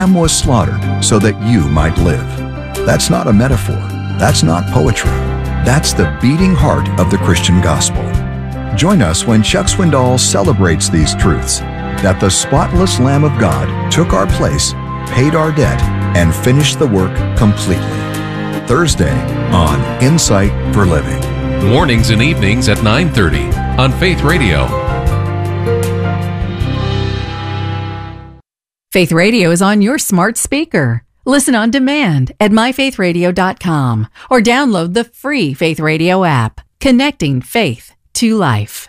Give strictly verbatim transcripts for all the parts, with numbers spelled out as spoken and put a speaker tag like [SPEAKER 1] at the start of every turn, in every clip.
[SPEAKER 1] Lamb was slaughtered so that you might live. That's not a metaphor. That's not poetry. That's the beating heart of the Christian gospel. Join us when Chuck Swindoll celebrates these truths, that the spotless Lamb of God took our place, paid our debt, and finished the work completely. Thursday on Insight for Living.
[SPEAKER 2] Mornings and evenings at nine thirty on Faith Radio.
[SPEAKER 3] Faith Radio is on your smart speaker. Listen on demand at my faith radio dot com or download the free Faith Radio app, connecting faith to life.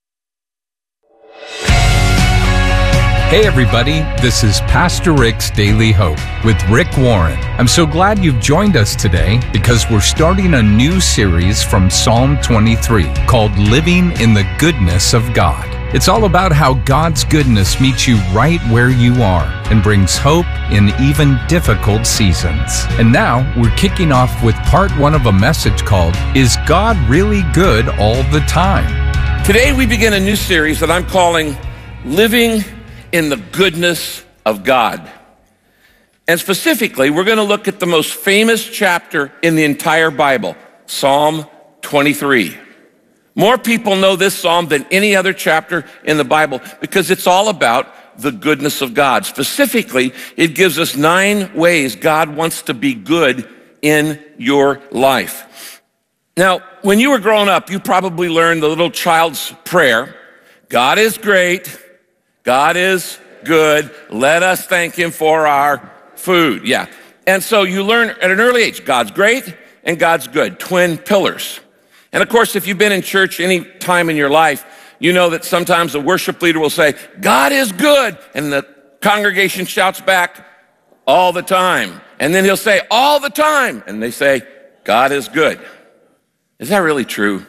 [SPEAKER 4] Hey everybody, this is Pastor Rick's Daily Hope with Rick Warren. I'm so glad you've joined us today because we're starting a new series from Psalm twenty-three called Living in the Goodness of God. It's all about how God's goodness meets you right where you are and brings hope in even difficult seasons. And now we're kicking off with part one of a message called, Is God Really Good All the Time?
[SPEAKER 5] Today we begin a new series that I'm calling Living in the Goodness of God. And specifically, we're going to look at the most famous chapter in the entire Bible, Psalm twenty-three. More people know this psalm than any other chapter in the Bible because it's all about the goodness of God. Specifically, it gives us nine ways God wants to be good in your life. Now, when you were growing up, you probably learned the little child's prayer. God is great. God is good. Let us thank him for our food. Yeah. And so you learn at an early age, God's great and God's good, twin pillars. And of course, if you've been in church any time in your life, you know that sometimes the worship leader will say, God is good. And the congregation shouts back, all the time. And then he'll say, all the time. And they say, God is good. Is that really true?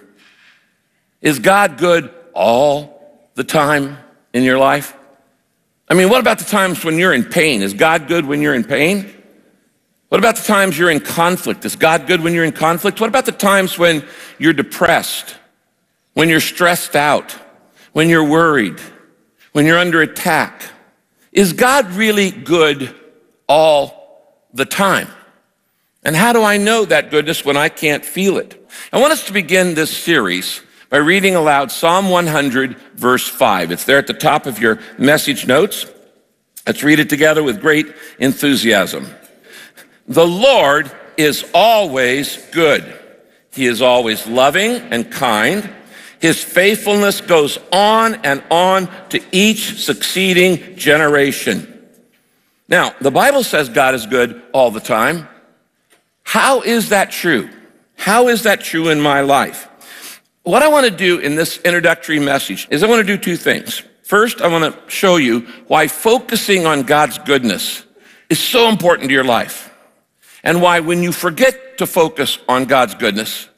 [SPEAKER 5] Is God good all the time in your life? I mean, what about the times when you're in pain? Is God good when you're in pain? What about the times you're in conflict? Is God good when you're in conflict? What about the times when you're depressed, when you're stressed out, when you're worried, when you're under attack? Is God really good all the time? And how do I know that goodness when I can't feel it? I want us to begin this series by reading aloud Psalm one hundred, verse five. It's there at the top of your message notes. Let's read it together with great enthusiasm. The Lord is always good. He is always loving and kind. His faithfulness goes on and on to each succeeding generation. Now, the Bible says God is good all the time. How is that true? How is that true in my life? What I want to do in this introductory message is I want to do two things. First, I want to show you why focusing on God's goodness is so important to your life, and why when you forget to focus on God's goodness,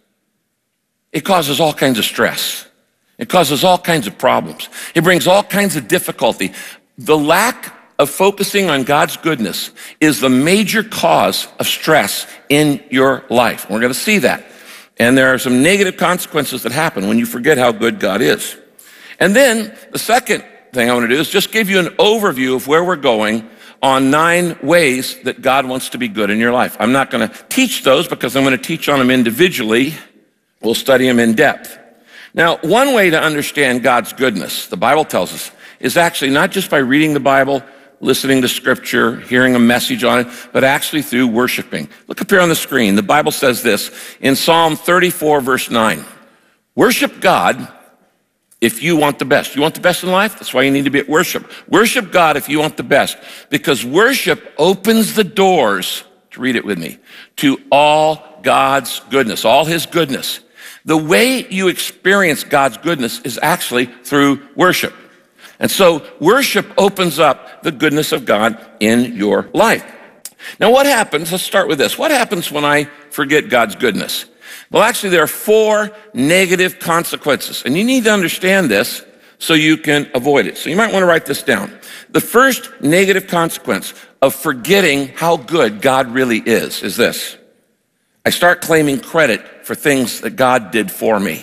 [SPEAKER 5] it causes all kinds of stress. It causes all kinds of problems. It brings all kinds of difficulty. The lack of focusing on God's goodness is the major cause of stress in your life. We're going to see that. And there are some negative consequences that happen when you forget how good God is. And then the second thing I want to do is just give you an overview of where we're going on nine ways that God wants to be good in your life. I'm not going to teach those because I'm going to teach on them individually. We'll study them in depth. Now, one way to understand God's goodness, the Bible tells us, is actually not just by reading the Bible, listening to scripture, hearing a message on it, but actually through worshiping. Look up here on the screen. The Bible says this in Psalm thirty-four, verse nine. Worship God if you want the best. You want the best in life? That's why you need to be at worship. Worship God if you want the best, because worship opens the doors, to read it with me, to all God's goodness, all his goodness. The way you experience God's goodness is actually through worship. And so worship opens up the goodness of God in your life. Now what happens, let's start with this. What happens when I forget God's goodness? Well, actually there are four negative consequences, and you need to understand this so you can avoid it. So you might want to write this down. The first negative consequence of forgetting how good God really is, is this. I start claiming credit for things that God did for me.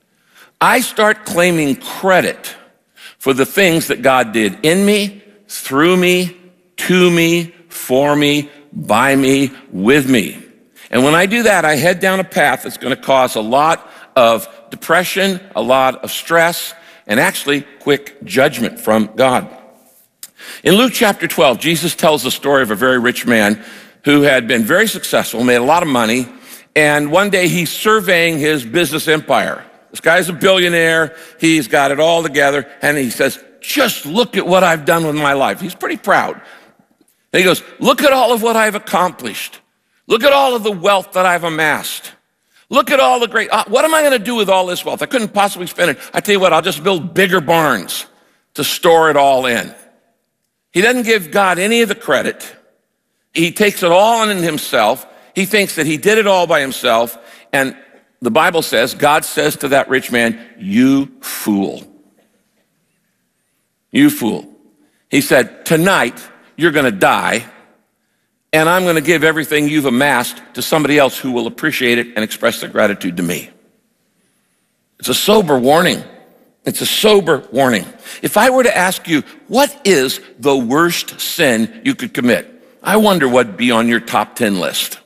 [SPEAKER 5] I start claiming credit for the things that God did in me, through me, to me, for me, by me, with me. And when I do that, I head down a path that's going to cause a lot of depression, a lot of stress, and actually quick judgment from God. In Luke chapter twelve, Jesus tells the story of a very rich man who had been very successful, made a lot of money, and one day he's surveying his business empire. This guy's a billionaire, he's got it all together, and he says, just look at what I've done with my life. He's pretty proud. And he goes, look at all of what I've accomplished. Look at all of the wealth that I've amassed. Look at all the great, uh, what am I going to do with all this wealth? I couldn't possibly spend it. I tell you what, I'll just build bigger barns to store it all in. He doesn't give God any of the credit. He takes it all on himself. He thinks that he did it all by himself. And the Bible says, God says to that rich man, you fool. You fool. He said, tonight you're going to die, and I'm going to give everything you've amassed to somebody else who will appreciate it and express their gratitude to me. It's a sober warning. It's a sober warning. If I were to ask you, what is the worst sin you could commit? I wonder what'd be on your top ten list.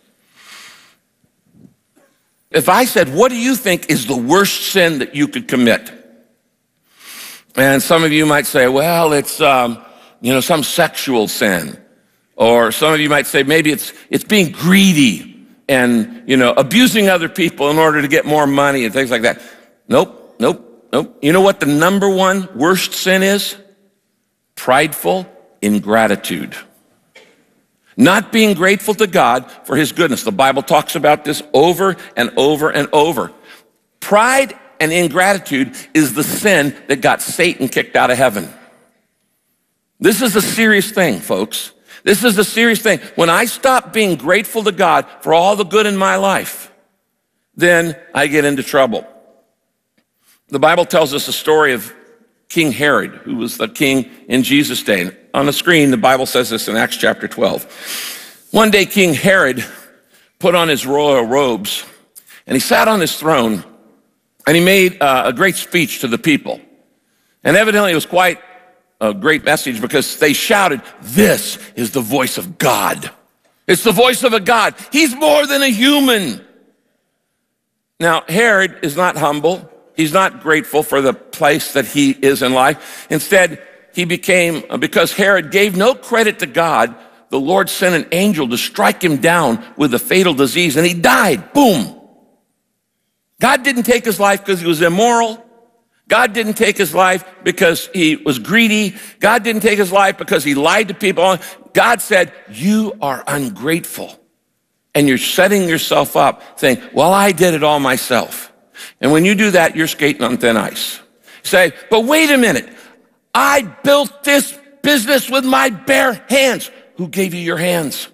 [SPEAKER 5] If I said, what do you think is the worst sin that you could commit? And some of you might say, well, it's, um, you know, some sexual sin. Or some of you might say, maybe it's, it's being greedy and, you know, abusing other people in order to get more money and things like that. Nope, nope, nope. You know what the number one worst sin is? Prideful ingratitude. Not being grateful to God for his goodness. The Bible talks about this over and over and over. Pride and ingratitude is the sin that got Satan kicked out of heaven. This is a serious thing, folks. This is a serious thing. When I stop being grateful to God for all the good in my life, then I get into trouble. The Bible tells us a story of King Herod, who was the king in Jesus' day. On the screen, the Bible says this in Acts chapter twelve. One day, King Herod put on his royal robes, and he sat on his throne, and he made uh, a great speech to the people. And evidently, it was quite a great message because they shouted, this is the voice of God. It's the voice of a God. He's more than a human. Now, Herod is not humble. He's not grateful for the place that he is in life. Instead, he became, because Herod gave no credit to God, the Lord sent an angel to strike him down with a fatal disease, and he died. Boom. God didn't take his life because he was immoral. God didn't take his life because he was greedy. God didn't take his life because he lied to people. God said, you are ungrateful. And you're setting yourself up saying, well, I did it all myself. And when you do that, you're skating on thin ice. Say, but wait a minute. I built this business with my bare hands. Who gave you your hands?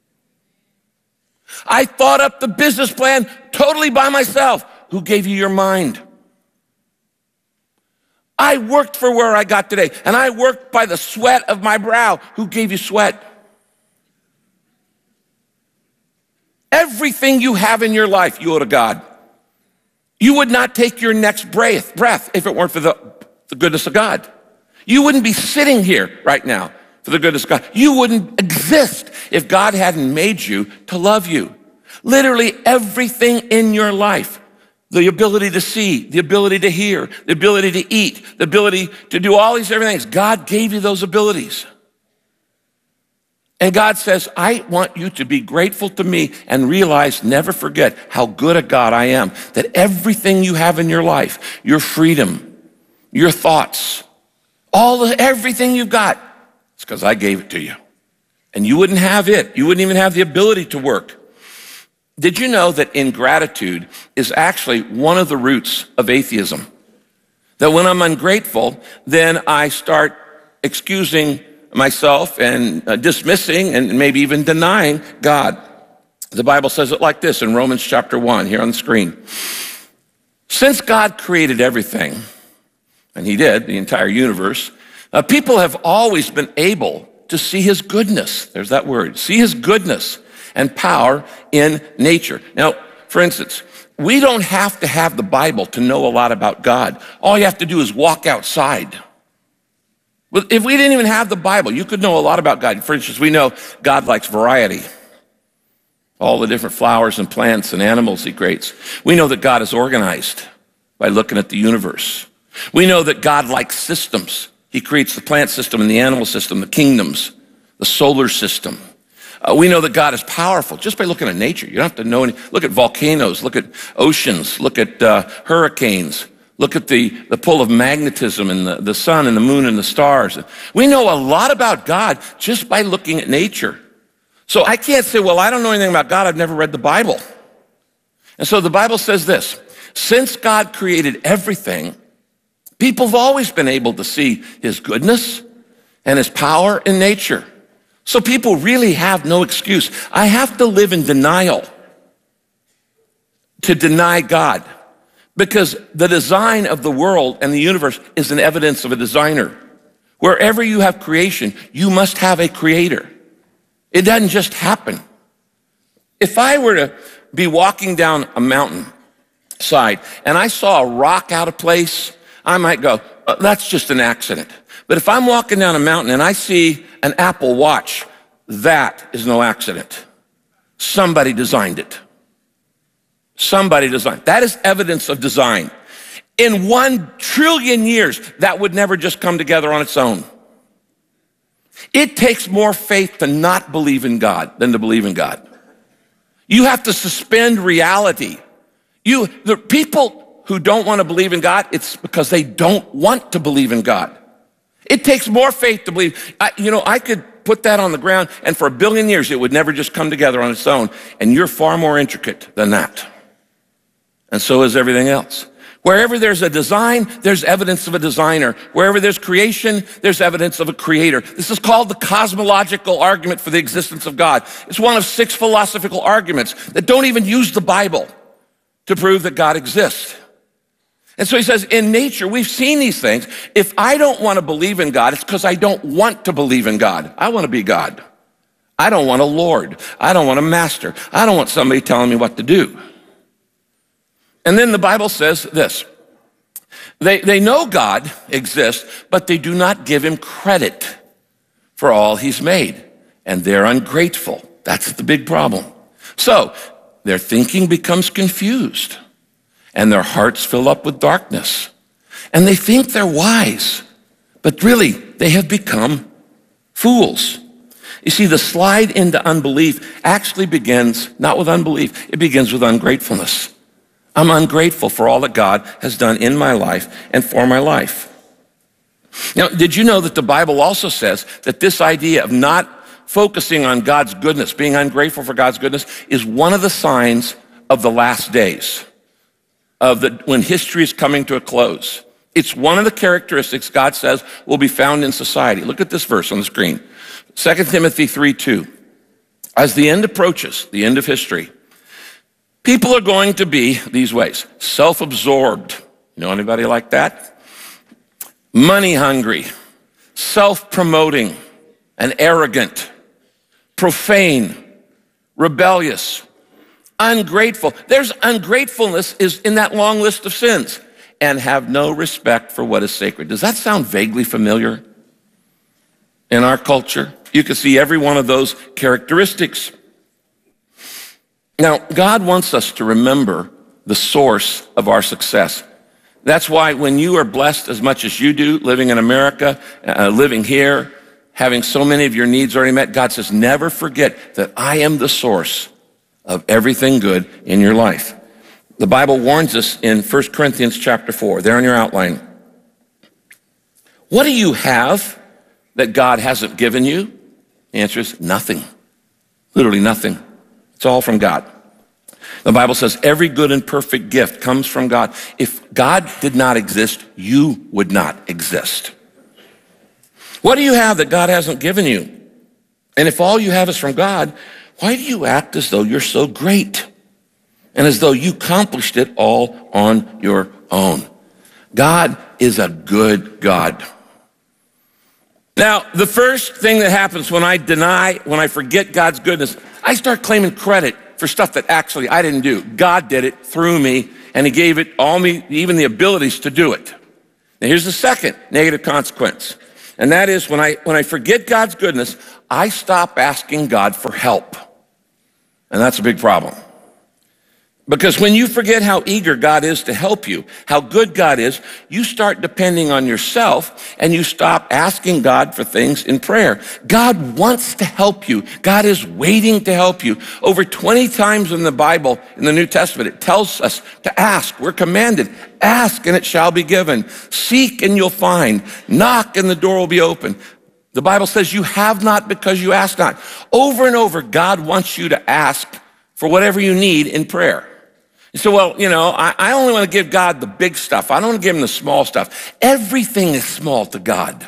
[SPEAKER 5] I thought up the business plan totally by myself. Who gave you your mind? I worked for where I got today, and I worked by the sweat of my brow. Who gave you sweat? Everything you have in your life, you owe to God. You would not take your next breath, breath if it weren't for the, the goodness of God. You wouldn't be sitting here right now for the goodness of God. You wouldn't exist if God hadn't made you to love you. Literally everything in your life, the ability to see, the ability to hear, the ability to eat, the ability to do all these different things, God gave you those abilities. And God says, I want you to be grateful to me and realize, never forget how good a God I am, that everything you have in your life, your freedom, your thoughts, all the, everything you've got, it's because I gave it to you. And you wouldn't have it. You wouldn't even have the ability to work. Did you know that ingratitude is actually one of the roots of atheism? That when I'm ungrateful, then I start excusing myself and uh, dismissing and maybe even denying God. The Bible says it like this in Romans chapter one, here on the screen. Since God created everything, and he did, the entire universe, uh, people have always been able to see his goodness. There's that word, see his goodness and power in nature. Now, for instance, we don't have to have the Bible to know a lot about God. All you have to do is walk outside. Well, if we didn't even have the Bible, you could know a lot about God. For instance, we know God likes variety. All the different flowers and plants and animals he creates. We know that God is organized by looking at the universe. We know that God likes systems. He creates the plant system and the animal system, the kingdoms, the solar system. Uh, we know that God is powerful just by looking at nature. You don't have to know any. Look at volcanoes, look at oceans, look at uh, hurricanes, look at the, the pull of magnetism and the, the sun and the moon and the stars. We know a lot about God just by looking at nature. So I can't say, well, I don't know anything about God. I've never read the Bible. And so the Bible says this: since God created everything, people have always been able to see his goodness and his power in nature. So people really have no excuse. I have to live in denial to deny God, because the design of the world and the universe is an evidence of a designer. Wherever you have creation, you must have a creator. It doesn't just happen. If I were to be walking down a mountain side and I saw a rock out of place, I might go, oh, that's just an accident. But if I'm walking down a mountain and I see an Apple Watch, that is no accident. Somebody designed it. Somebody designed. That is evidence of design. In one trillion years, that would never just come together on its own. It takes more faith to not believe in God than to believe in God. You have to suspend reality. You, the people who don't want to believe in God, it's because they don't want to believe in God. It takes more faith to believe. I, you know, I could put that on the ground, and for a billion years, it would never just come together on its own. And you're far more intricate than that. And so is everything else. Wherever there's a design, there's evidence of a designer. Wherever there's creation, there's evidence of a creator. This is called the cosmological argument for the existence of God. It's one of six philosophical arguments that don't even use the Bible to prove that God exists. And so he says, in nature, we've seen these things. If I don't want to believe in God, it's because I don't want to believe in God. I want to be God. I don't want a Lord. I don't want a master. I don't want somebody telling me what to do. And then the Bible says this: they, they know God exists, but they do not give him credit for all he's made. And they're ungrateful. That's the big problem. So their thinking becomes confused, and their hearts fill up with darkness. And they think they're wise, but really they have become fools. You see, the slide into unbelief actually begins not with unbelief, it begins with ungratefulness. I'm ungrateful for all that God has done in my life and for my life. Now, did you know that the Bible also says that this idea of not focusing on God's goodness, being ungrateful for God's goodness, is one of the signs of the last days, of the, when history is coming to a close? It's one of the characteristics God says will be found in society. Look at this verse on the screen. Second Timothy three two. As the end approaches, the end of history, people are going to be these ways: self-absorbed. You know anybody like that? Money hungry, self-promoting, and arrogant, profane, rebellious, ungrateful. There's ungratefulness is in that long list of sins. And have no respect for what is sacred. Does that sound vaguely familiar in our culture? You can see every one of those characteristics. Now, God wants us to remember the source of our success. That's why when you are blessed as much as you do, living in America, uh, living here, having so many of your needs already met, God says, never forget that I am the source of everything good in your life. The Bible warns us in First Corinthians chapter four, there in your outline. What do you have that God hasn't given you? The answer is nothing. Literally nothing. It's all from God. The Bible says every good and perfect gift comes from God. If God did not exist, you would not exist. What do you have that God hasn't given you? And if all you have is from God, why do you act as though you're so great and as though you accomplished it all on your own? God is a good God. Now, the first thing that happens when I deny, when I forget God's goodness, I start claiming credit for stuff that actually I didn't do. God did it through me, and he gave it all me, even the abilities to do it. Now, here's the second negative consequence. And that is when I, when I forget God's goodness, I stop asking God for help. And that's a big problem. Because when you forget how eager God is to help you, how good God is, you start depending on yourself and you stop asking God for things in prayer. God wants to help you. God is waiting to help you. Over twenty times in the Bible, in the New Testament, it tells us to ask. We're commanded, ask and it shall be given. Seek and you'll find. Knock and the door will be open. The Bible says you have not because you ask not. Over and over, God wants you to ask for whatever you need in prayer. You say, well, you know, I, I only want to give God the big stuff. I don't want to give him the small stuff. Everything is small to God.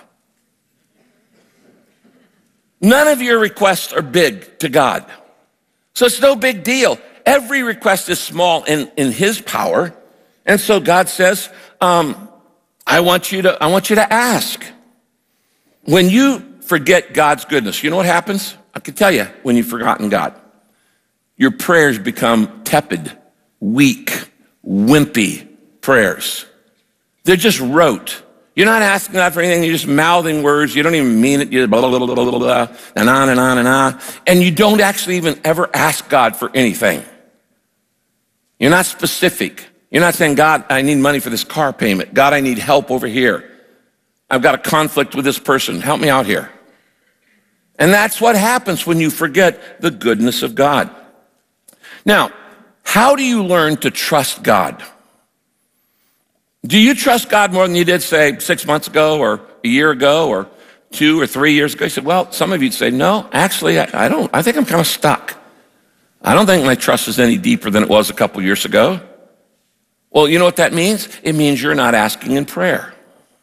[SPEAKER 5] None of your requests are big to God. So it's no big deal. Every request is small in, in his power. And so God says, um, I want you to, I want you to ask. When you forget God's goodness, you know what happens? I can tell you when you've forgotten God. Your prayers become tepid, weak, wimpy prayers. They're just rote. You're not asking God for anything. You're just mouthing words. You don't even mean it. You're blah, blah, blah, blah, blah, blah, and on and on and on. And you don't actually even ever ask God for anything. You're not specific. You're not saying, God, I need money for this car payment. God, I need help over here. I've got a conflict with this person. Help me out here. And that's what happens when you forget the goodness of God. Now, how do you learn to trust God? Do you trust God more than you did, say, six months ago or a year ago or two or three years ago? You said, well, some of you'd say, no, actually, I, I don't. I think I'm kind of stuck. I don't think my trust is any deeper than it was a couple years ago. Well, you know what that means? It means you're not asking in prayer.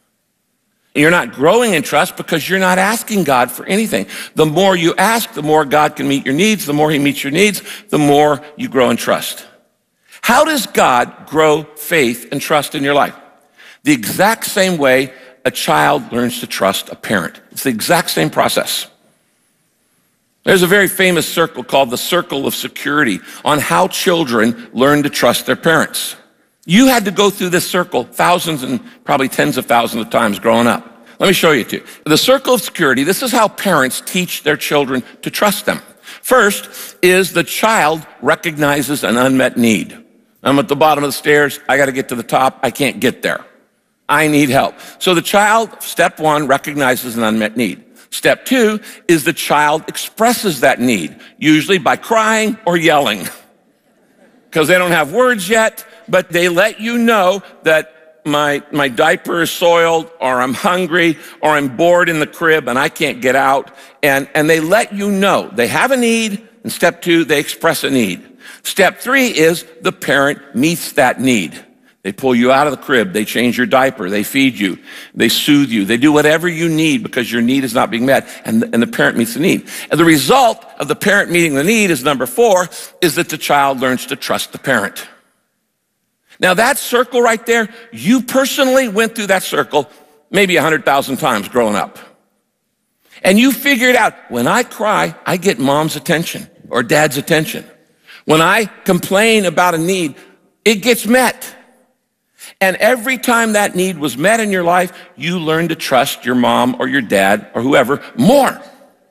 [SPEAKER 5] You're not growing in trust because you're not asking God for anything. The more you ask, the more God can meet your needs. The more he meets your needs, the more you grow in trust. How does God grow faith and trust in your life? The exact same way a child learns to trust a parent. It's the exact same process. There's a very famous circle called the Circle of Security on how children learn to trust their parents. You had to go through this circle thousands and probably tens of thousands of times growing up. Let me show you two. The Circle of Security, this is how parents teach their children to trust them. First is the child recognizes an unmet need. I'm at the bottom of the stairs. I got to get to the top. I can't get there. I need help. So the child, step one, recognizes an unmet need. Step two is the child expresses that need, usually by crying or yelling, because they don't have words yet. But they let you know that my, my diaper is soiled, or I'm hungry, or I'm bored in the crib and I can't get out. And, and they let you know they have a need. And step two, they express a need. Step three is the parent meets that need. They pull you out of the crib. They change your diaper. They feed you. They soothe you. They do whatever you need because your need is not being met. And, and the parent meets the need. And the result of the parent meeting the need is number four, is that the child learns to trust the parent. Now that circle right there, you personally went through that circle maybe a hundred thousand times growing up. And you figured out, when I cry, I get mom's attention or dad's attention. When I complain about a need, it gets met. And every time that need was met in your life, you learned to trust your mom or your dad or whoever more.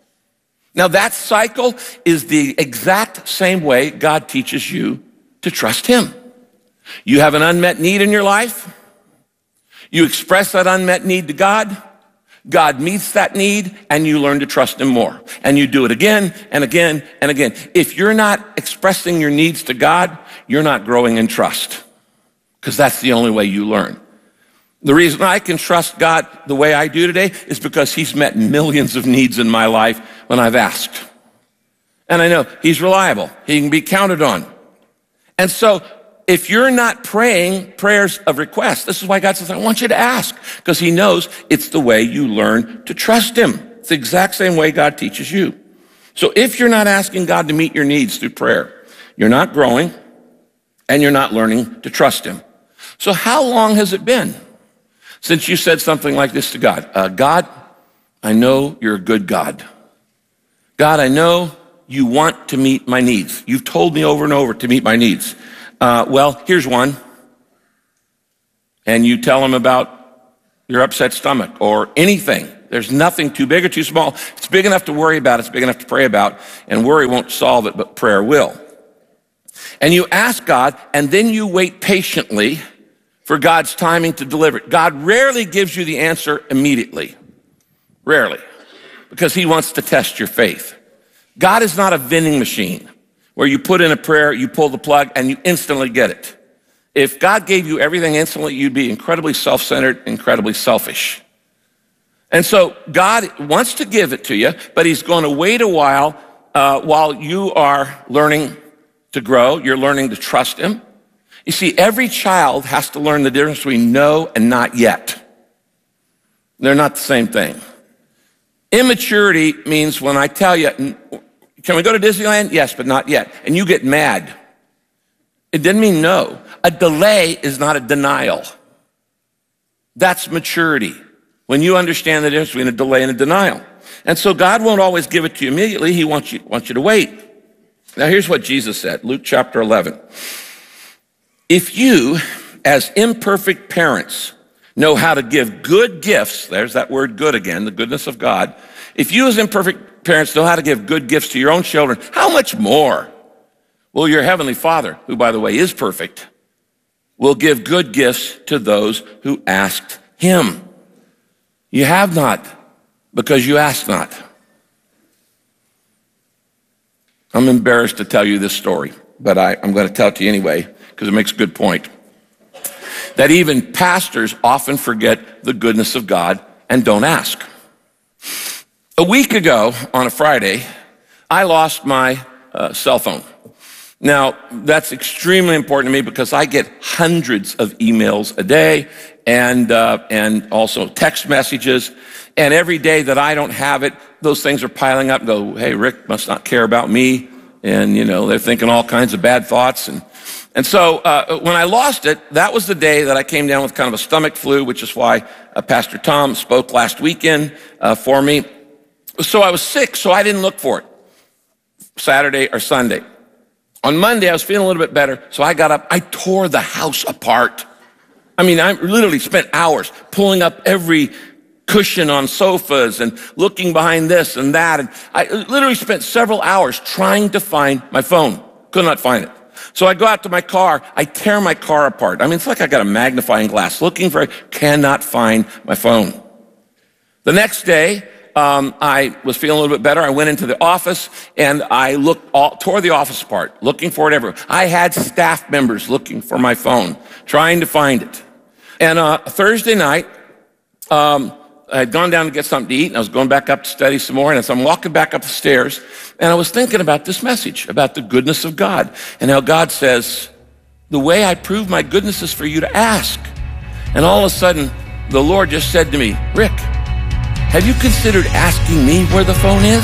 [SPEAKER 5] Now that cycle is the exact same way God teaches you to trust him. You have an unmet need in your life. You express that unmet need to God. God meets that need, and you learn to trust him more. And you do it again and again and again. If you're not expressing your needs to God, you're not growing in trust, because that's the only way you learn. The reason I can trust God the way I do today is because he's met millions of needs in my life when I've asked. And I know he's reliable. He can be counted on. And so if you're not praying prayers of request, this is why God says, I want you to ask, because he knows it's the way you learn to trust him. It's the exact same way God teaches you. So if you're not asking God to meet your needs through prayer, you're not growing and you're not learning to trust him. So how long has it been since you said something like this to God? Uh, God, I know you're a good God. God, I know you want to meet my needs. You've told me over and over to meet my needs. Uh, well, here's one. And you tell him about your upset stomach or anything There's nothing too big or too small. It's big enough to worry about, it's big enough to pray about, and worry won't solve it, but prayer will. And you ask God, and then you wait patiently for God's timing to deliver it. God rarely gives you the answer immediately. Rarely. Because he wants to test your faith. God is not a vending machine where you put in a prayer, you pull the plug, and you instantly get it. If God gave you everything instantly, you'd be incredibly self-centered, incredibly selfish. And so God wants to give it to you, but he's going to wait a while uh, while you are learning to grow. You're learning to trust him. You see, every child has to learn the difference between no and not yet. They're not the same thing. Immaturity means when I tell you, can we go to Disneyland? Yes, but not yet. And you get mad. It didn't mean no. A delay is not a denial. That's maturity. When you understand the difference between a delay and a denial. And so God won't always give it to you immediately. He wants you, wants you to wait. Now here's what Jesus said, Luke chapter eleven. If you, as imperfect parents, know how to give good gifts, there's that word good again, the goodness of God. If you as imperfect parents know how to give good gifts to your own children, how much more will your heavenly Father, who by the way is perfect, will give good gifts to those who asked him. You have not because you ask not. I'm embarrassed to tell you this story, but I, I'm going to tell it to you anyway because it makes a good point. That even pastors often forget the goodness of God and don't ask. A week ago on a Friday, I lost my uh, cell phone. Now, that's extremely important to me because I get hundreds of emails a day and uh, and also text messages. And every day that I don't have it, those things are piling up and go, hey, Rick must not care about me. And, you know, they're thinking all kinds of bad thoughts. And and so uh, when I lost it, that was the day that I came down with kind of a stomach flu, which is why uh, Pastor Tom spoke last weekend uh, for me. So I was sick, so I didn't look for it Saturday or Sunday. On Monday, I was feeling a little bit better, so I got up. I tore the house apart. I mean, I literally spent hours pulling up every cushion on sofas and looking behind this and that. And I literally spent several hours trying to find my phone. Could not find it. So I go out to my car. I tear my car apart. I mean, it's like I got a magnifying glass looking for it. Cannot find my phone. The next day, Um, I was feeling a little bit better. I went into the office and I looked, all, tore the office apart, looking for it everywhere. I had staff members looking for my phone, trying to find it. And uh, Thursday night, um, I had gone down to get something to eat, and I was going back up to study some more. And as I'm walking back up the stairs, and I was thinking about this message, about the goodness of God, and how God says, the way I prove my goodness is for you to ask. And all of a sudden, the Lord just said to me, Rick, have you considered asking me where the phone is?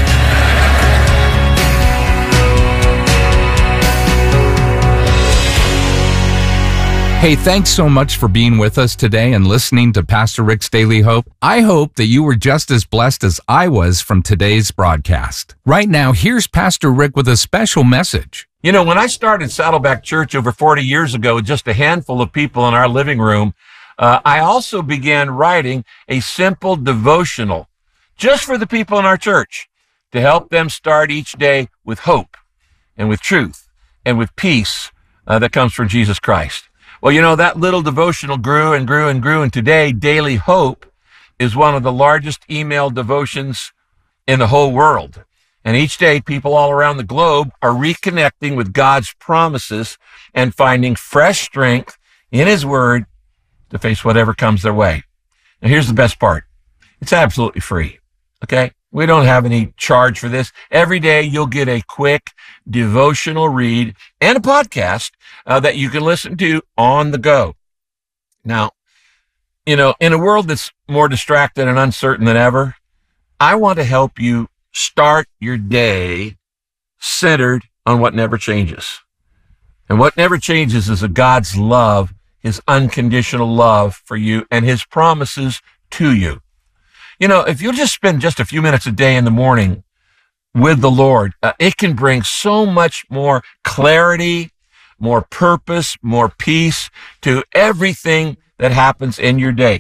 [SPEAKER 4] Hey, thanks so much for being with us today and listening to Pastor Rick's Daily Hope. I hope that you were just as blessed as I was from today's broadcast. Right now, here's Pastor Rick with a special message.
[SPEAKER 6] You know, when I started Saddleback Church over forty years ago, with just a handful of people in our living room, Uh, I also began writing a simple devotional just for the people in our church to help them start each day with hope and with truth and with peace uh, that comes from Jesus Christ. Well, you know, that little devotional grew and grew and grew, and today, Daily Hope is one of the largest email devotions in the whole world. And each day, people all around the globe are reconnecting with God's promises and finding fresh strength in His Word to face whatever comes their way. Now, here's the best part. It's absolutely free, okay? We don't have any charge for this. Every day, you'll get a quick devotional read and a podcast uh, that you can listen to on the go. Now, you know, in a world that's more distracted and uncertain than ever, I want to help you start your day centered on what never changes. And what never changes is a God's love, His unconditional love for you and His promises to you. You know, if you'll just spend just a few minutes a day in the morning with the Lord, uh, it can bring so much more clarity, more purpose, more peace to everything that happens in your day.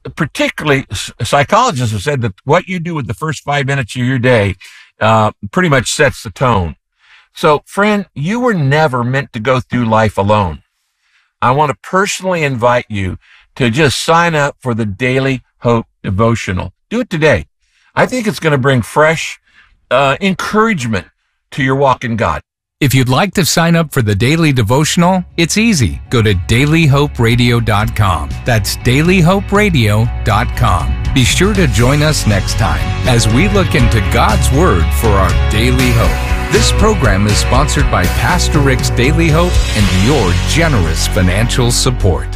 [SPEAKER 6] particularly psychologists have said that what you do with the first five minutes of your day uh, pretty much sets the tone. So, friend, you were never meant to go through life alone. I want to personally invite you to just sign up for the Daily Hope Devotional. Do it today. I think it's going to bring fresh uh, encouragement to your walk in God.
[SPEAKER 4] If you'd like to sign up for the Daily Devotional, it's easy. Go to daily hope radio dot com. That's daily hope radio dot com. Be sure to join us next time as we look into God's Word for our daily hope. This program is sponsored by Pastor Rick's Daily Hope and your generous financial support.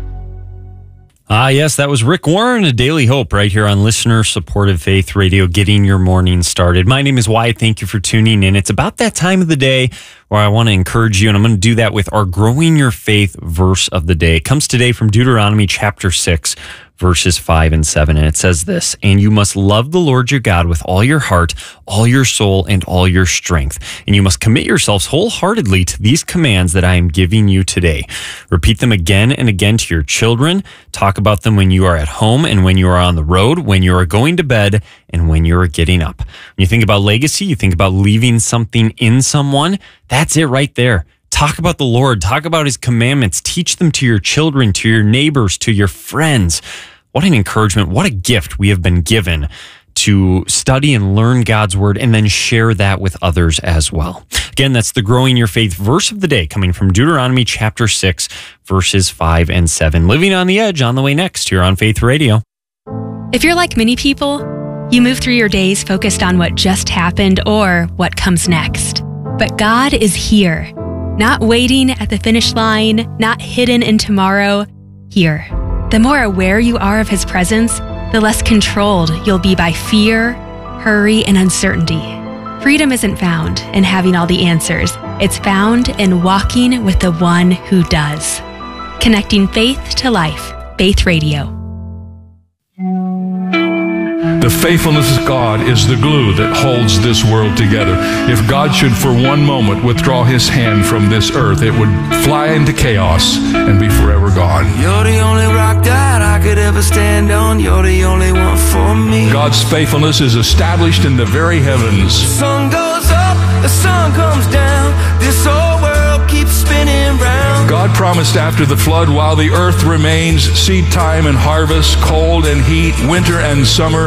[SPEAKER 7] Ah, yes, that was Rick Warren, A Daily Hope, right here on Listener Supported Faith Radio, getting your morning started. My name is Wyatt. Thank you for tuning in. It's about that time of the day where I want to encourage you, and I'm going to do that with our Growing Your Faith verse of the day. It comes today from Deuteronomy chapter six, verses five and seven, and it says this, "And you must love the Lord your God with all your heart, all your soul, and all your strength. And you must commit yourselves wholeheartedly to these commands that I am giving you today. Repeat them again and again to your children. Talk about them when you are at home and when you are on the road, when you are going to bed, and when you are getting up." When you think about legacy, you think about leaving something in someone. That's it right there. Talk about the Lord. Talk about his commandments. Teach them to your children, to your neighbors, to your friends. What an encouragement. What a gift we have been given to study and learn God's word and then share that with others as well. Again, that's the Growing Your Faith verse of the day coming from Deuteronomy chapter six, verses five and seven. Living on the Edge on the way next here on Faith Radio.
[SPEAKER 8] If you're like many people, you move through your days focused on what just happened or what comes next. But God is here. Not waiting at the finish line, not hidden in tomorrow, here. The more aware you are of his presence, the less controlled you'll be by fear, hurry, and uncertainty. Freedom isn't found in having all the answers. It's found in walking with the one who does. Connecting faith to life. Faith Radio.
[SPEAKER 9] The faithfulness of God is the glue that holds this world together. If God should for one moment withdraw his hand from this earth, it would fly into chaos and be forever gone.
[SPEAKER 10] You're the only rock that I could ever stand on. You're the only one for me.
[SPEAKER 9] God's faithfulness is established in the very heavens.
[SPEAKER 10] The sun goes up, the sun comes down. This whole world keeps spinning round.
[SPEAKER 9] God promised after the flood, while the earth remains, seed time and harvest, cold and heat, winter and summer,